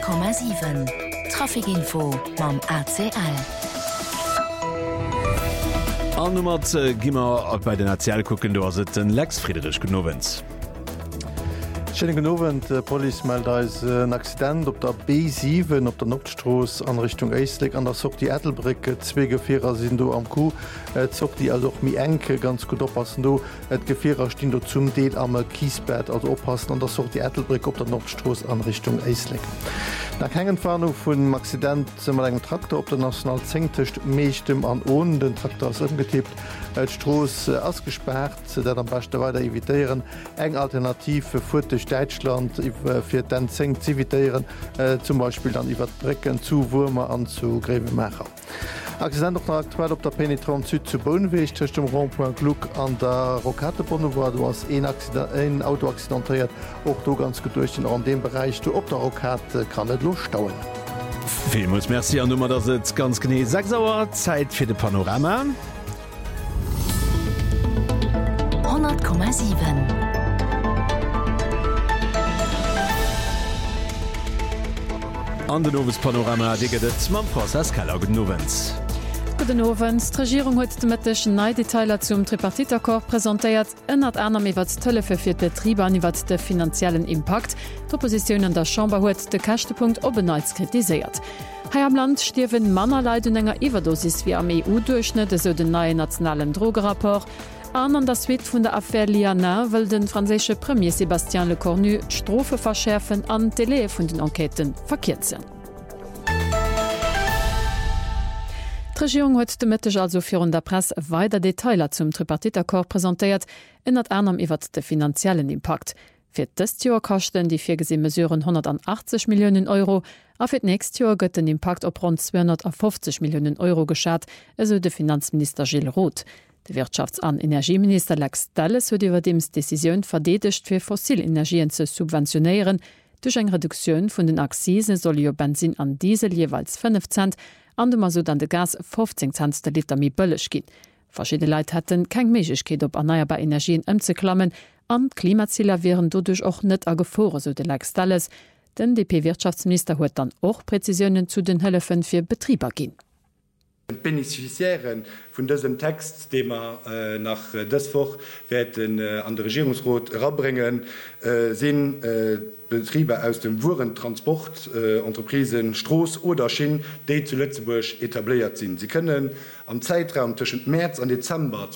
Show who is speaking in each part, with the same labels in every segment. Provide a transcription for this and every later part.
Speaker 1: 100,7 Trafikinfo mam ACL.
Speaker 2: An Nummer gimmer bei den Nazialkucken do se den Lex Friedrich Genowens.
Speaker 3: Genowen Poli meldt als een Accident op der B7 op der Nordtroos an Richtung Eisleg an der socht die Ädelbricke zwee Gefehrer sind do am Kuh zocht die also mi enke ganz gut oppassen do et Gefehrer stehen do zum Deel am Kiesbett also oppassen an der socht die Ädelbrick op der Nordtroos an Richtung Eisleg. Nach Hängenfahrung vun Accident mat engem Traktor op der national Zengtecht meestem an ohn den Traktor ass ëmgetebt Stroos ausgesperrt, dat am beste weiter eviieren eng Alternative futech Deutschland fir den Zeng ziviieren zum Beispiel dann iwwer Brecken zu Wurmer an zu Gräbemecher. Accident noch aktuell op der Penetron Süd zu Bodenweg cht dem Rondpoint Gluck an der Rokatebonne war du hast ein Auto accidentiert och do ganz gedurchten an dem Bereich du op der Rokate kann net losstauen.
Speaker 2: Vielmals Merci an Nummer der sitzt ganz gene 6 Sauer Zeit fir de Panorama
Speaker 1: 100,7
Speaker 2: An den nowes Panorama deget mam Prozesskeller Genowens.
Speaker 4: Guten Novens, die Regierung hat die mittelschen Neideteiler zum Tripartitakord präsentiert. Hat einer iwwer Tëlle für Betriebe an iwwer den finanziellen Impact. Die Opposition an der Chamber hat den Kächtepunkt obenneits kritisiert. Hier am Land stirven Männer leiden enger Überdosis wie am EU-Durchschnitt, so den neuen nationalen Drogerapport. An der Suite vun der Affaire Liana will den französische Premier Sébastien Lecornu die Strafe verschärfen an die Délai vun den Enqueten verkürzen. Die Regierung hat de Mittag also für der Presse weiter Detailer zum Tripartitakord präsentiert, innert anderem iwwer den finanziellen Impact. Für das Jahr kosten die vorgesehenen Mesuren 180 Millionen Euro, a für nächstes Jahr gëtt den Impact op rund 250 Millionen Euro geschat, also der Finanzminister Gilles Roth. Der Wirtschafts- und Energieminister Lex Dalles hat über die Decision verdedigt, für Fossilenergien zu subventionieren. Durch eine Reduktion von den Accisen soll ja Benzin an Diesel jeweils 5 Cent, andermal so dann de Gas 15 Cent der Liter mi bëllech gin. Verschiedene Leute hätten keine Möglichkeit, op erneuerbare Energien umzuklammen, an Klimaziele wären dadurch auch nicht a Gefahr, so de Lex Dalles. Den DP-Wirtschaftsminister hat dann auch Präzisionen zu den Hilfen für Betrieber gin.
Speaker 5: Beneficiären von diesem Text, den wir nach Deswoch werden an den Regierungsrat heranbringen, sind Betriebe aus dem Wurentransport, Entreprisen, Stroß oder Schienen, die zu Lützeburg etabliert sind. Sie können am Zeitraum zwischen März und Dezember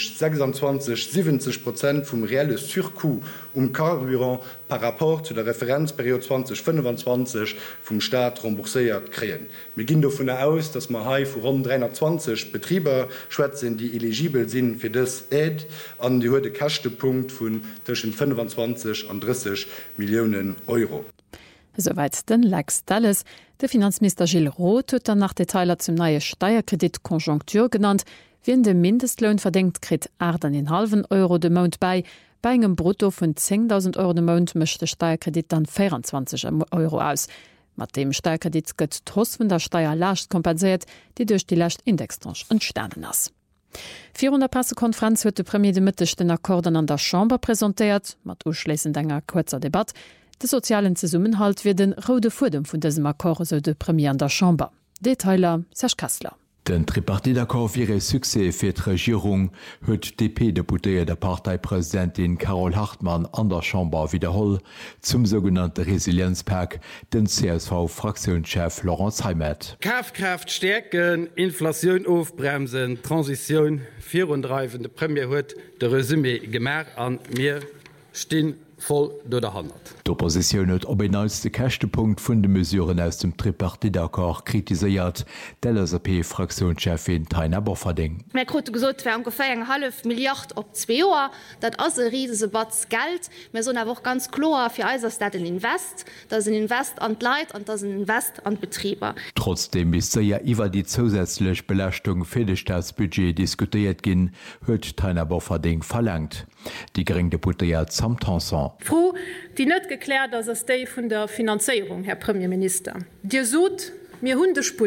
Speaker 5: 2026 70% vom reellen Surcoût Carburant par rapport zu der Referenzperiode 2025 vom Staat remboursiert kriegen. Wir gehen davon aus, dass wir hier vor rund 320 Betriebe schwätzen, die eligibel sind für das Aid an die heute Kostenpunkt von zwischen 25 und 30 Millionen Euro.
Speaker 4: Soweit den Lex Dalles. Der Finanzminister Gilles Roth hat dann nach Detailer zum neuen Steuerkreditkonjunktur genannt. Wen den Mindestlohn verdient, kriegt 8,5 Euro den Monat bei. Bei einem Brutto von 10.000 Euro den Monat mischt der Steuerkredit dann 24 Euro aus. Mit dem Steuerkredit wird trotz von der Steuerlast kompensiert, die durch die Last-Index-Tranche entstanden ist. 400 Pressekonferenz hat der Premier de Mittag den Akkorden an der Chamber präsentiert, mit anschließend einer kurzer Debatte. Der sozialen Zusammenhalt wird den roten Faden von diesem Akkord, so der Premier an der Chamber. Detailer Serge Kassler.
Speaker 6: Den Tripartitakord wäre Succès für die Regierung, hat DP-Deputé der Parteipräsidentin Carol Hartmann an der Chamber wiederholt, zum sogenannten Resilienzpack, den CSV-Fraktionschef Lorenz Heimet.
Speaker 7: Kaufkraft stärken, Inflation aufbremsen, Transition vorantreiben. Der Premier hat das Resümee gemacht an mir stehen voll durch die Hand.
Speaker 6: Die Opposition hat ob als den Kächtepunkt von den Mesuren aus dem Tripartitakord kritisiert, der LSAP-Fraktionschefin Taina Bofferding.
Speaker 8: Wir haben gesagt, wir haben ungefähr 1,5 Milliarden auf 2 Jahre. Das ist ein riesiges Batz Geld. Wir sind aber auch ganz klar für uns, dass das ein Invest, das ist ein Invest an die Leute und das ist ein Invest an die Betriebe.
Speaker 6: Trotzdem ist ja über die zusätzliche Belastung für das Staatsbudget diskutiert gehen, hat Taina Bofferding verlangt. Die geringe Deputiert Samtanson.
Speaker 9: Frau, die nicht geklärt, dass es die von der Finanzierung, Herr Premierminister. Dir sucht mir Hundesput.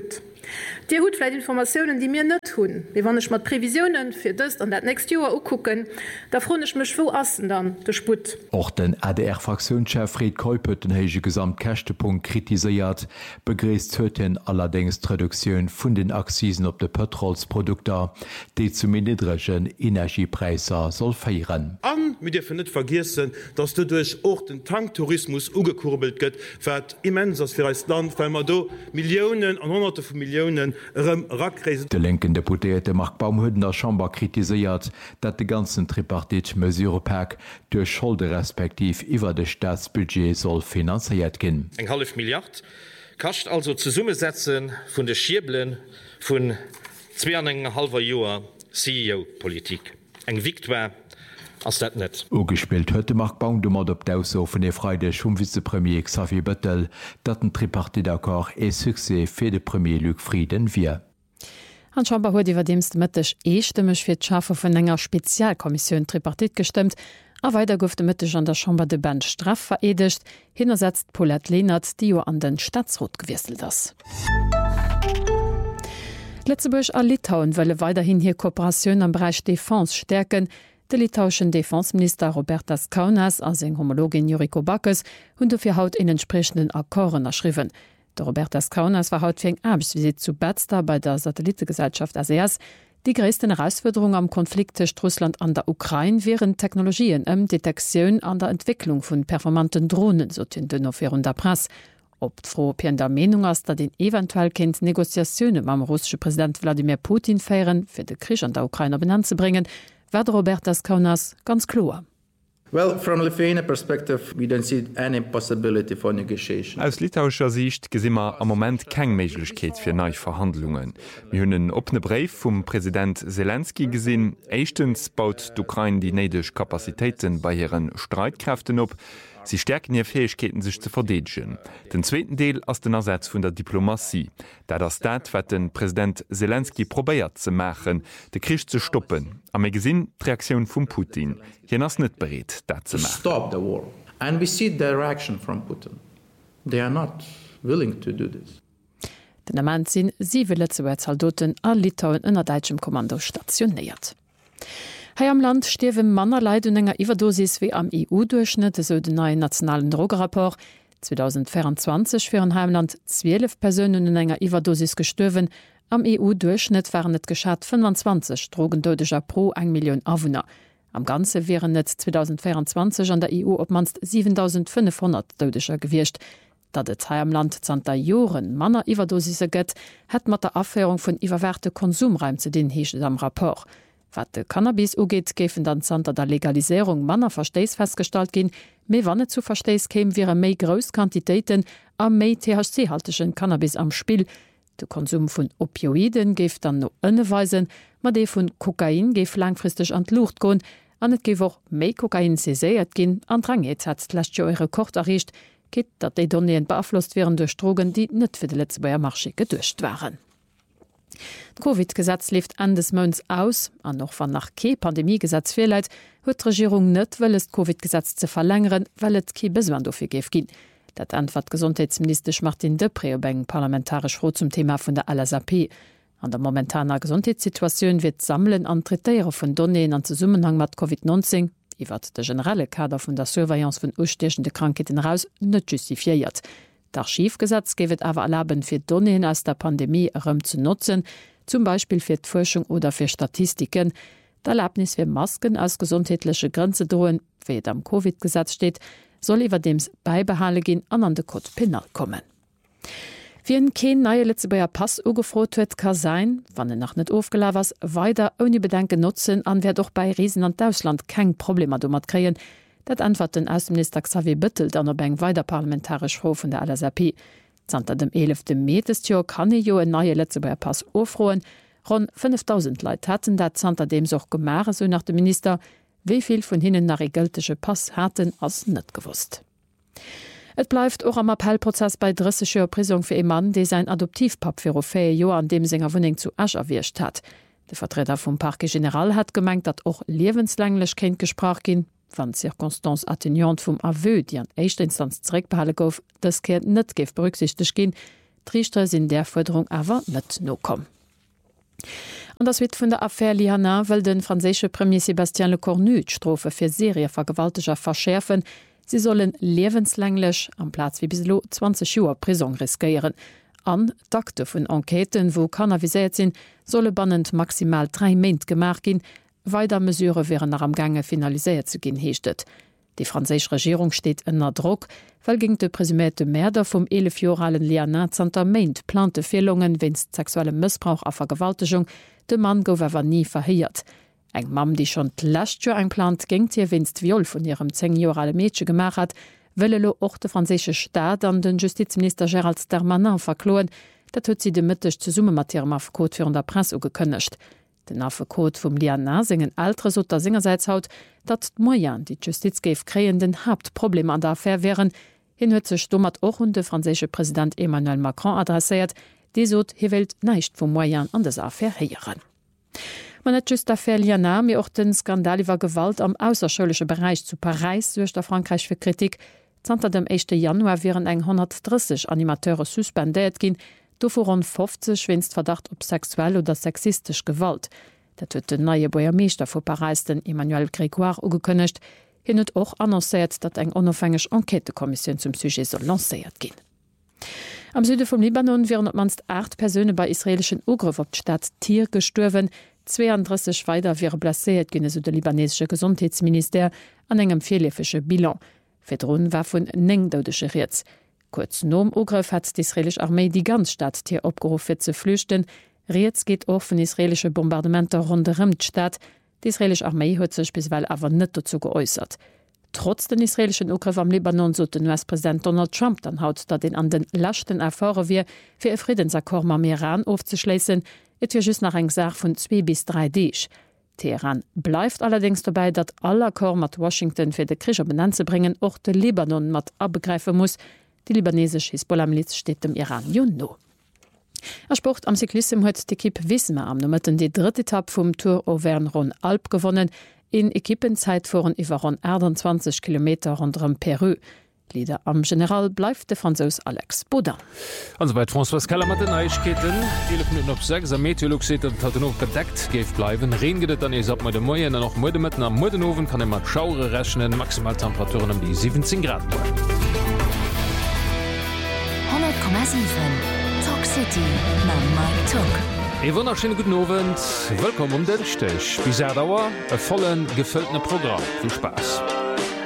Speaker 9: Di hut vielleicht Informationen, die mir net tun. Wir wann mat Prävisionen fir dst an dat näst Joer gucken, da fronech mech wo assen dann de Sput.
Speaker 6: Auch den ADR-Fraktionschef Fred Kuipert den hege Gesamtkächtepunkt kritisiert, begräst hueten allerdings Reduktion vun den Aksisen op de Petrolsprodukter, die zu niedrigen Energiepreiser soll feieren.
Speaker 10: An mit dir net vergissen, dass du durch auch den Tanktourismus ugekurbelt gëtt, immens as fir als Land, weil man do Millionen an hunderte von Millionen Rackreisen.
Speaker 6: De linken Deputierte Mark Baumhüden der Chamber kritisiert, dat de ganzen Tripartit Mesurepack durch Schulde respektiv iwwer de Staatsbudget soll finanziert gin.
Speaker 11: Eg half Milliard kascht also zu Summe setzen vun de Schieblen vun 2,5 Joer CEO-Politik. Eng Viktoire ass dat net.
Speaker 6: Ugespielt huete Mark Baumdummer op d'Auso vun e Freide Schumvizepremier Xavier Bëttel, dat den Tripartitakor e Suse fir de Premier Luc Frieden wie.
Speaker 4: An Chamber huet iwwer demst Mëttech eestemmech fir d'Schafe vun enger Spezialkommissionun Tripartit gestimmt, a weiter gouf de Mëttech an der Chamber de Band straff veredecht, hinnersetzt Paulette Lehnert, die jo an den Staatsrot gewieselt ass. Lettzeburg a Litauen wëlle weiterhin hier Kooperationun am Bereich Défense stärken. De litauischen Defensminister Robertas Kaunas as eng Homologin Juriko Backes hunn du fir haut en entsprechenden Akkoren erschriwen. De Robertas Kaunas war haut fir eng Erbsvisit zu Badstar bei der Satellitegesellschaft ASEAS. Die größten Herausforderung am Konflikt zwischen Russland an der Ukraine wären Technologien Detektion an der Entwicklung von performanten Drohnen, so den Offizier der Presse. Ob Frau Pienda Meinung ist, dass den eventuell Kind Negoziationen am russischen Präsident Wladimir Putin feiern, für den Krieg an der Ukraine benannt zu bringen, war Robertas Kaunas ganz klar.
Speaker 12: Well, from Lithuania perspective, we don't see any possibility for negotiation.
Speaker 13: Aus litauischer Sicht gesimmer am Moment keng Meiglechkeet fir neue Verhandlungen. Wir hunn opne Brief vum Präsident Zelensky gesinn. Echtens baut d'Ukraine die neidech Kapazitäten bei ihren Streitkräften op. Sie stärken ihr Fähigkeiten, sich zu verdedigen. Den zweiten Teil aus den Ersatz von der Diplomatie. Da das dat, was den Präsident Zelensky probiert zu machen, den Krieg zu stoppen. Am gesehen die Reaktion von Putin. Hier ist nicht bereit, das zu machen.
Speaker 12: Stop the war. And we see the reaction from Putin. They are not willing to do this.
Speaker 4: Den Amant sind 7 Soldaten an Litauen in der deutschen Kommando stationiert. Hei am Land stierwe Manner Leid und enger Iwerdosis wie am EU-Durchschnitt, so den neuen nationalen Drogerapport. 2024 für ein Heimland 12 Personen in enger Iwerdosis gestürwen. Am EU-Durchschnitt waren net geschat 25 Drogendodeger pro 1 Million Einwohner. Am Ganze wären net 2024 an der EU op manst 7500 Dodeger gewircht. Dat et Hei am Land zanter Joren Manner Iwerdosise gëtt, het mat der Afführung vun iwwerwerte Konsumreim zu den heeche am Rapport. Wat de Cannabis ugeht, gefen dann zanter der Legalisierung Manner Verstees festgestalt gin, méi wann zu Verstees käm wäre méi Grousquantitéiten a méi THC-halteschen Cannabis am Spiel. De Konsum vun Opioiden geft dann no ënneweisen, mat dee vun Kokain geef langfristig an Luucht gon, an et geef och méi Kokain seséiert gin, an Drangheet hatlächt jo eure Kort errecht, geht dat déi Donnéen beaflosst wären durch Drogen, die net fir de Letzebauer Marche gedurcht waren. COVID-Gesetz lief Ende des Monats aus, an noch wann nach Pandemiegesetz fehleit, huet die Regierung net wëlles COVID-Gesetz ze verlängeren, weil et ki besoin dofir geef gin. Dat antwort Gesundheitsminister Martin Depré op eng parlamentarisch froh zum Thema vun der LSAP. An der momentaner Gesundheitssituation wird Sammeln an Treiere vun Donnéen an Zusammenhang mat COVID-19, iwwer de generelle Kader vun der Surveillance vun ustechende Krankheiten raus net justifiiert. D'Archivgesetz gewet awer erlauben fir Donnéen aus der Pandemie ëm zu nutzen, zum Beispiel fir d'Forschung oder fir Statistiken. D'Erlaubnis fir Masken aus gesundheitliche Grenze drohen, wie et am COVID-Gesetz steht, soll iwwer dems beibehale gin an de Code Penal kommen. Wie en keen neue Letzebauer Pass ugefrot huet ka sein, wann er nach net ofgelaw was, weiter ohne Bedenken nutzen, an wer doch bei Riesen an Deutschland kein Problem mat kreien. Dat antwort den Außenminister Xavier Bettel dann op eng weiter parlamentarisch Frau von der LSAP. Zanter dem 11. Mätestjahr kann jo en neue Letzebauer Pass ofroen. Rund 5000 Leute hatten dat zanter dem soch gemare so nach dem Minister, wieviel von hinnen nach gültige Pass hatten as net gewusst. Et bleibt auch am Appellprozess bei 30 Jahren Prison für einen Mann, der sein Adoptivpap für 4 Jahre an dem seiner Wohnung zu Asch erwischt hat. Der Vertreter vom Parquet General hat gemeint, dass auch lebenslänglich kein Gespräch ging, wann Circonstance atténuante vom Aveu, die an erster Instanz zurückbehalten gouf, das Kind nicht berücksichtigt gehen. Trichter sinn der Forderung awer net no kom. Und das wird vun der Affaire Liana well den franzésche Premier Sébastien Lecornu Strofe fir Serie vergewaltiger verschärfen. Sie sollen lebenslänglech am Platz wie bislo 20 Joer Prison riskieren. An Dakte vun Enqueten, wo kannaviséiert sinn, solle bannend maximal 3 Meint gemach gin, weiter Mesure wären nach am Gange finaliséiert zu gin heechtet. Die franzésche Regierung steht ënner Druck, weil gegen de presumete Mörder vom 11-joralen Liana Santa Meint plante Fehlungen wennst sexuelle Missbrauch a Vergewaltigung, de Mann gower nie verheiert. Eg Mam, die schon d'lächtür einplant, gengt ihr winst Viol von ihrem 10-jorale Mädchen gemacht hat, wëlle lo och de franzésche Staat an den Justizminister Gérald Darmanin verkloen, dat huet sie de Mëttech ze Summe mat ihrem Affekot fir der Presse ugekënnecht. Den Affekot vum Liana singen altre Sotter Singerseits haut, dat d'Moyen die Justiz geif kreien den Hauptproblem an der Affaire wären, hin huet sech stommert och hun de franzésche Präsident Emmanuel Macron adressiert, die sot hi wild neicht vum Moyen an des Affaire heieren. Man net just Affaire Liana mir och den Skandal iwwer Gewalt am ausserschulsche Bereich zu Paris duerch der Frankreich fir Kritik. Zter dem 1. Januar wären eng 130 Animateure suspendéet ginn, do vor rund 50 schwinst Verdacht op sexuell oder sexistisch Gewalt. Dat huet den neue Boermeester vu Paris den Emmanuel Grégoire ugekënnecht, hin huet och annoncéiert, dat eng onofhängeg Enquetekommission zum Sujet soll lacéiert ginn. Am Süde vom Libanon wären op manst 8 Persöne bei israelischen Ugriff op d'Stadt Tier gestorwen, 32 weiter wäre blaiert gene so de libanesische Gesundheitsminister an engem fehlefische Bilan. Fedrun war vun nengdeudesche Ritz. Kurz nom Ugriff hat die israelische Armee die ganz Stadt Tier opgerufen zu flüchten. Ritz geht auch von israelische Bombardementer rundherum d'Stadt. Die israelische Armee hat sich bisweil aber nicht dazu geäußert. Trotz den israelischen Ugriff am Libanon so den US-Präsident Donald Trump dann haut, dat den an den lachten erfahren wir, für ein Friedensakkord am Iran aufzuschließen, et wir just nach eng Sach von 2 bis 3 Dich. Teheran bleibt allerdings dabei, dat aller Akkord mat Washington fir de Kricher benannt zu bringen, och de Libanon mat abgreifen muss. Die libanesische Hisbollah-Miliz steht dem Iran Juno. Sport am Cyklism huet d'Equipe Wismar am Nummerten die 3. Etappe vom Tour Auvergne-Rhône-Alpes gewonnen, in Ekippenzeit fuhren iwwer rund 28 Kilometer rundum Peru. Lieder am General bleibt der Franzos Alex Baudin.
Speaker 14: Bei François Keller mit den Neuigkeiten. 11 Minuten auf 6. Am Meteorolog sieht, das hat noch gedeckt. Geht bleiben. Regen geht dann, ich sag mal, der Morgen noch heute mitten am Morgenofen kann immer Schaure rechnen. Maximaltemperaturen um die 17 Grad.
Speaker 1: 100,7 Talk City. Mike Talk.
Speaker 14: Ein wunderschönen guten Abend. Willkommen um den Stich. Bis Dauer, ein vollen, gefüllten Programm. Viel Spaß.